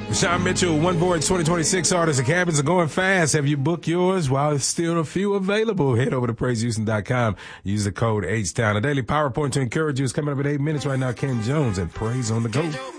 Sean Mitchell, One Voyage 2026 artists. The cabins are going fast. Have you booked yours while there's still a few available? Head over to PraiseHouston.com. Use the code H-Town. A daily PowerPoint to encourage you is coming up at 8 minutes right now. Ken Jones and Praise on the Go.